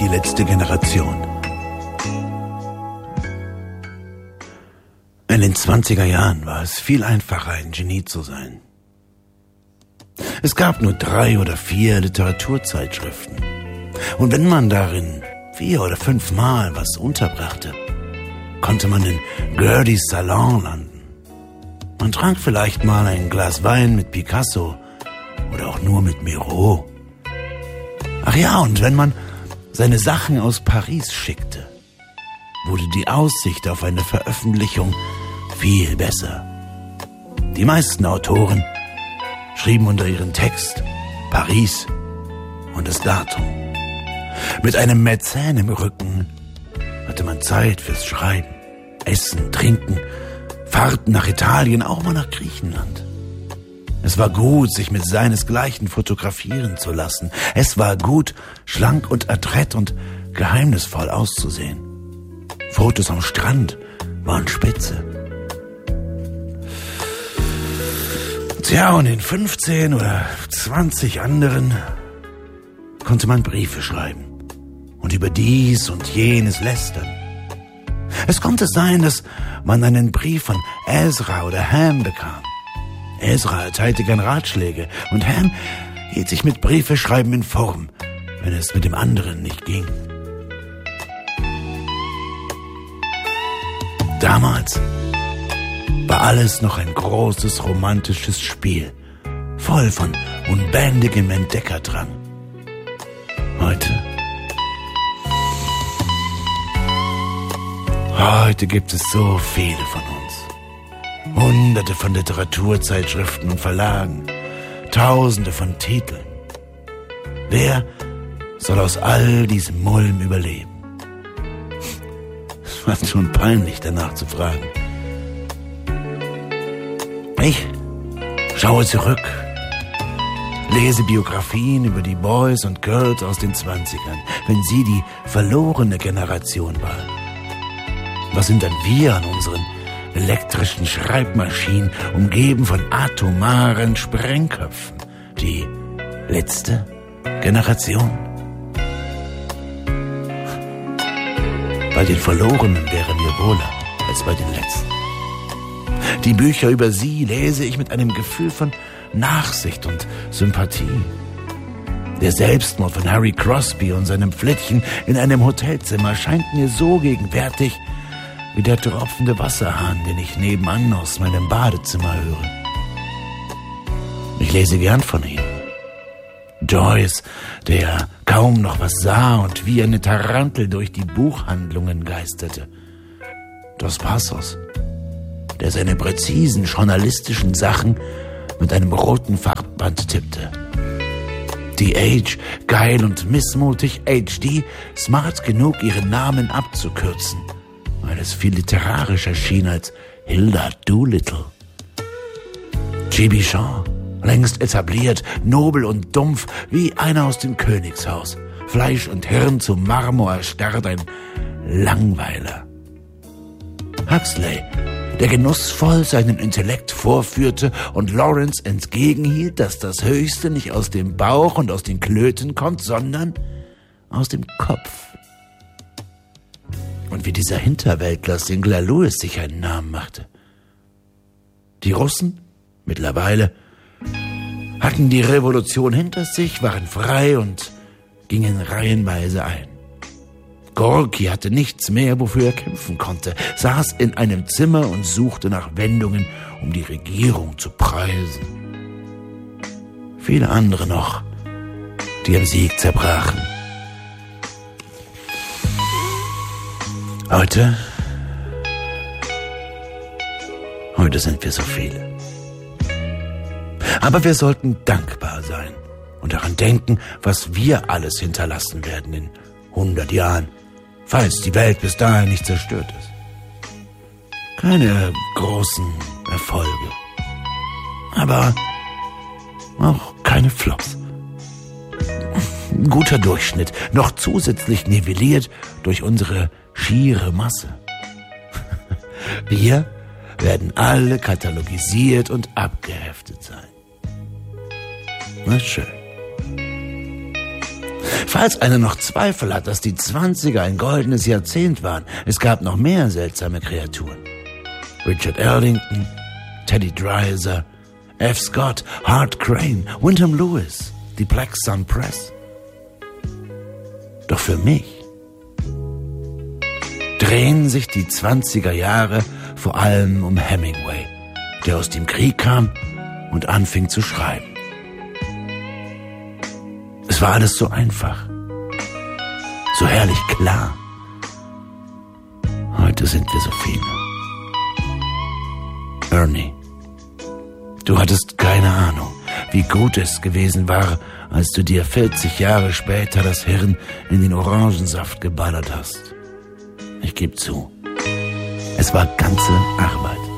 die letzte Generation. In den 20er Jahren war es viel einfacher, ein Genie zu sein. Es gab nur 3 oder 4 Literaturzeitschriften. Und wenn man darin 4 oder 5 Mal was unterbrachte, konnte man in Gerdys Salon landen. Man trank vielleicht mal ein Glas Wein mit Picasso oder auch nur mit Miro. Ach ja, und wenn man seine Sachen aus Paris schickte, wurde die Aussicht auf eine Veröffentlichung viel besser. Die meisten Autoren schrieben unter ihren Text Paris und das Datum. Mit einem Mäzen im Rücken hatte man Zeit fürs Schreiben, Essen, Trinken, Fahrten nach Italien, auch mal nach Griechenland. Es war gut, sich mit seinesgleichen fotografieren zu lassen. Es war gut, schlank und adrett und geheimnisvoll auszusehen. Fotos am Strand waren spitze. Tja, und in 15 oder 20 anderen konnte man Briefe schreiben und über dies und jenes lästern. Es konnte sein, dass man einen Brief von Ezra oder Ham bekam. Ezra erteilte gern Ratschläge und Ham hielt sich mit Briefeschreiben in Form, wenn es mit dem anderen nicht ging. Damals war alles noch ein großes romantisches Spiel, voll von unbändigem Entdeckerdrang. Heute gibt es so viele von uns. Hunderte von Literaturzeitschriften und Verlagen, Tausende von Titeln. Wer soll aus all diesem Mulm überleben? Es war schon peinlich, danach zu fragen. Ich schaue zurück, lese Biografien über die Boys und Girls aus den 20ern, wenn sie die verlorene Generation waren. Was sind dann wir an unseren elektrischen Schreibmaschinen, umgeben von atomaren Sprengköpfen? Die letzte Generation? Bei den Verlorenen wäre mir wohler als bei den Letzten. Die Bücher über sie lese ich mit einem Gefühl von Nachsicht und Sympathie. Der Selbstmord von Harry Crosby und seinem Flittchen in einem Hotelzimmer scheint mir so gegenwärtig wie der tropfende Wasserhahn, den ich nebenan aus meinem Badezimmer höre. Ich lese gern von ihm. Joyce, der kaum noch was sah und wie eine Tarantel durch die Buchhandlungen geisterte. Dos Passos, der seine präzisen journalistischen Sachen mit einem roten Farbband tippte. Die Age, geil und missmutig, HD, smart genug, ihren Namen abzukürzen, weil es viel literarischer schien als Hilda Doolittle. G.B. Shaw, längst etabliert, nobel und dumpf, wie einer aus dem Königshaus. Fleisch und Hirn zu Marmor erstarrt, ein Langweiler. Huxley, der genussvoll seinen Intellekt vorführte und Lawrence entgegenhielt, dass das Höchste nicht aus dem Bauch und aus den Klöten kommt, sondern aus dem Kopf. Und wie dieser Hinterwäldler Sinclair Lewis sich einen Namen machte. Die Russen, mittlerweile, hatten die Revolution hinter sich, waren frei und gingen reihenweise ein. Gorki hatte nichts mehr, wofür er kämpfen konnte, saß in einem Zimmer und suchte nach Wendungen, um die Regierung zu preisen. Viele andere noch, die am Sieg zerbrachen. Heute sind wir so viele. Aber wir sollten dankbar sein und daran denken, was wir alles hinterlassen werden in 100 Jahren, falls die Welt bis dahin nicht zerstört ist. Keine großen Erfolge, aber auch keine Flops. Ein guter Durchschnitt, noch zusätzlich nivelliert durch unsere schiere Masse. Wir werden alle katalogisiert und abgeheftet sein. Na schön. Falls einer noch Zweifel hat, dass die 20er ein goldenes Jahrzehnt waren, es gab noch mehr seltsame Kreaturen. Richard Ellington, Teddy Dreiser, F. Scott, Hart Crane, Wyndham Lewis, die Black Sun Press. Doch für mich drehen sich die 20er Jahre vor allem um Hemingway, der aus dem Krieg kam und anfing zu schreiben. Es war alles so einfach, so herrlich klar. Heute sind wir so viele. Ernie, du hattest keine Ahnung, wie gut es gewesen war, als du dir 40 Jahre später das Hirn in den Orangensaft geballert hast. Ich gebe zu, es war ganze Arbeit.